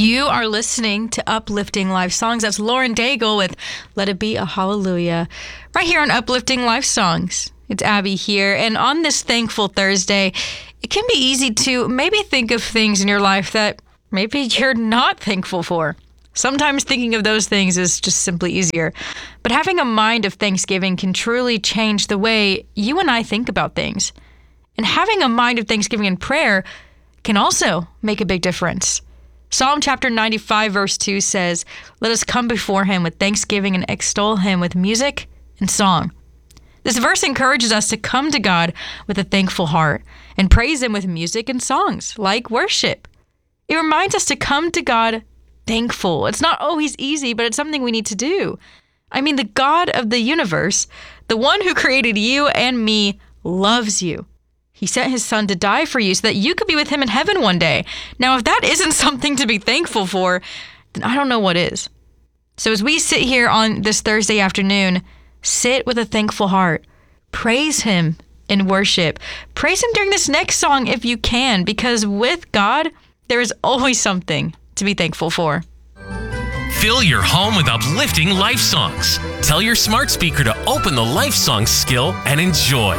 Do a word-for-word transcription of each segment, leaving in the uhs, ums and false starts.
You are listening to Uplifting Life Songs. That's Lauren Daigle with Let It Be a Hallelujah, right here on Uplifting Life Songs. It's Abby here, and on this Thankful Thursday, it can be easy to maybe think of things in your life that maybe you're not thankful for. Sometimes thinking of those things is just simply easier. But having a mind of thanksgiving can truly change the way you and I think about things. And having a mind of thanksgiving and prayer can also make a big difference. Psalm chapter ninety-five verse two says, "Let us come before him with thanksgiving and extol him with music and song." This verse encourages us to come to God with a thankful heart and praise him with music and songs like worship. It reminds us to come to God thankful. It's not always easy, but it's something we need to do. I mean, the God of the universe, the one who created you and me, loves you. He sent his son to die for you so that you could be with him in heaven one day. Now, if that isn't something to be thankful for, then I don't know what is. So as we sit here on this Thursday afternoon, sit with a thankful heart. Praise him in worship. Praise him during this next song if you can, because with God, there is always something to be thankful for. Fill your home with uplifting life songs. Tell your smart speaker to open the life songs skill and enjoy.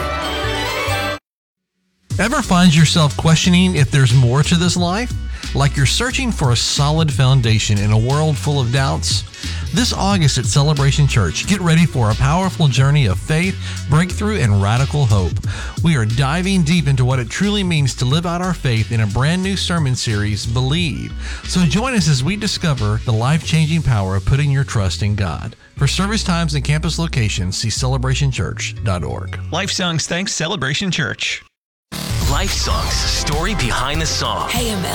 Ever find yourself questioning if there's more to this life? Like you're searching for a solid foundation in a world full of doubts? This August at Celebration Church, get ready for a powerful journey of faith, breakthrough, and radical hope. We are diving deep into what it truly means to live out our faith in a brand new sermon series, Believe. So join us as we discover the life-changing power of putting your trust in God. For service times and campus locations, see celebration church dot org. Life Songs thanks Celebration Church. Life Songs, story behind the song. Hey,